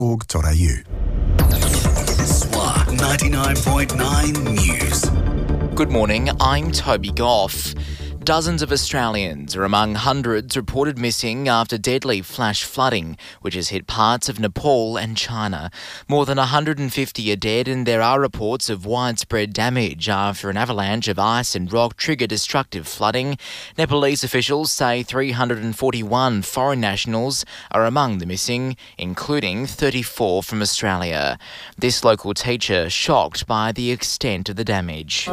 SWA 99.9 News. Good morning, I'm Toby Goff. Dozens of Australians are among hundreds reported missing after deadly flash flooding, which has hit parts of Nepal and China. More than 150 are dead, and there are reports of widespread damage after an avalanche of ice and rock triggered destructive flooding. Nepalese officials say 341 foreign nationals are among the missing, including 34 from Australia. This local teacher shocked by the extent of the damage.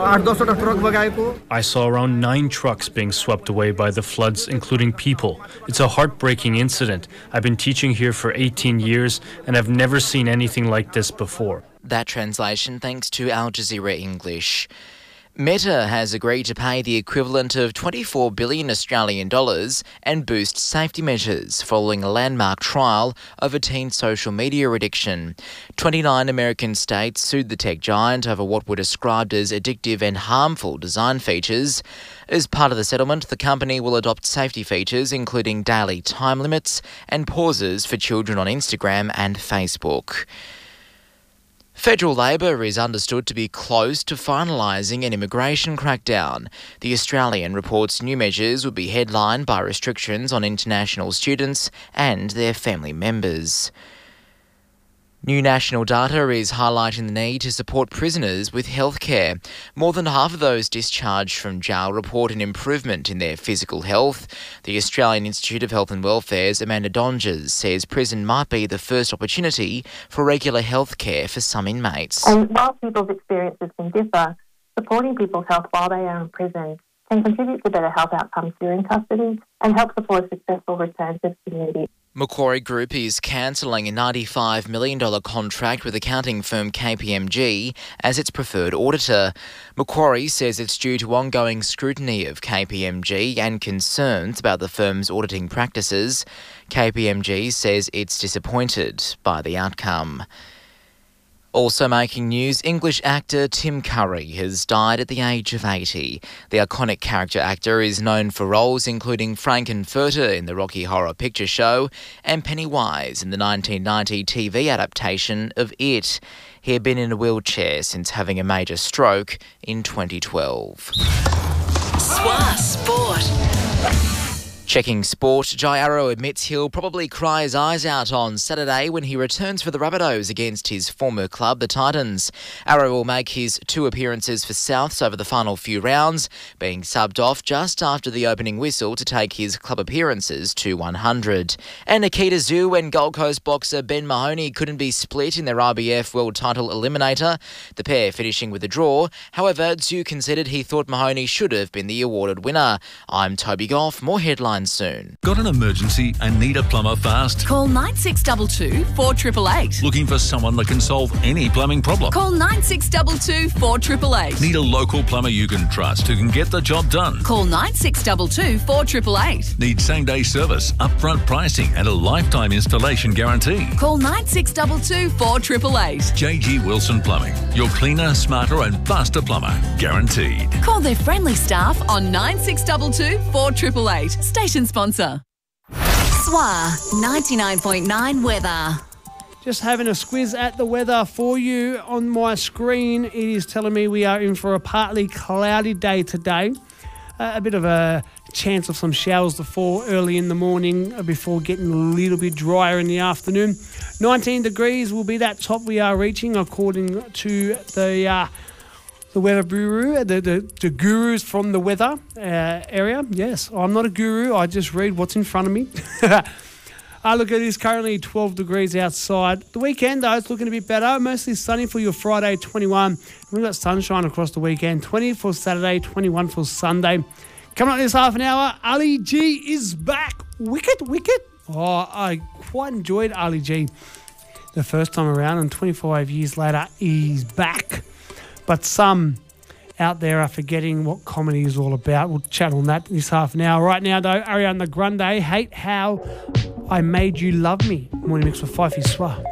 I saw around 9 trucks being swept away by the floods, including people. It's a heartbreaking incident. I've been teaching here for 18 years and I've never seen anything like this before. That translation thanks to Al Jazeera English. Meta has agreed to pay the equivalent of 24 billion Australian dollars and boost safety measures following a landmark trial over teen social media addiction. 29 American states sued the tech giant over what were described as addictive and harmful design features. As part of the settlement, the company will adopt safety features including daily time limits and pauses for children on Instagram and Facebook. Federal Labor is understood to be close to finalising an immigration crackdown. The Australian reports new measures would be headlined by restrictions on international students and their family members. New national data is highlighting the need to support prisoners with healthcare. More than half of those discharged from jail report an improvement in their physical health. The Australian Institute of Health and Welfare's Amanda Donges says prison might be the first opportunity for regular healthcare for some inmates. And while people's experiences can differ, supporting people's health while they are in prison can contribute to better health outcomes during custody and help support a successful return to the community. Macquarie Group is cancelling a $95 million contract with accounting firm KPMG as its preferred auditor. Macquarie says it's due to ongoing scrutiny of KPMG and concerns about the firm's auditing practices. KPMG says it's disappointed by the outcome. Also making news, English actor Tim Curry has died at the age of 80. The iconic character actor is known for roles including Frankenfurter in the Rocky Horror Picture Show and Pennywise in the 1990 TV adaptation of It. He had been in a wheelchair since having a major stroke in 2012. SWA Sport. Checking sport, Jai Arrow admits he'll probably cry his eyes out on Saturday when he returns for the Rabbitohs against his former club, the Titans. Arrow will make his 2 appearances for Souths over the final few rounds, being subbed off just after the opening whistle to take his club appearances to 100. And Nikita Zhu and Gold Coast boxer Ben Mahoney couldn't be split in their IBF World Title Eliminator, the pair finishing with a draw. However, Zhu considered he thought Mahoney should have been the awarded winner. I'm Toby Goff, more headlines soon. Got an emergency and need a plumber fast? Call 9622 4888. Looking for someone that can solve any plumbing problem? Call 9622 4888. Need a local plumber you can trust who can get the job done? Call 9622 4888. Need same-day service, upfront pricing and a lifetime installation guarantee? Call 9622 4888. JG Wilson Plumbing. Your cleaner, smarter and faster plumber. Guaranteed. Call their friendly staff on 9622 4888. Station sponsor. SWA 99.9 weather. Just having a squiz at the weather for you on my screen. It is telling me we are in for a partly cloudy day today. A bit of a chance of some showers to fall early in the morning before getting a little bit drier in the afternoon. 19 degrees will be that top we are reaching according to the weather guru, the gurus from the weather area. Yes, I'm not a guru. I just read what's in front of me. Look, it is currently 12 degrees outside. The weekend, though, it's looking a bit better. Mostly sunny for your Friday, 21. We've got sunshine across the weekend. 20 for Saturday, 21 for Sunday. Coming up this half an hour, Ali G is back. Wicket. Oh, I quite enjoyed Ali G the first time around, and 25 years later, he's back. But some out there are forgetting what comedy is all about. We'll chat on that this half an hour. Right now, though, Ariana Grande, Hate How I Made You Love Me. Morning mix with Fifey SWA.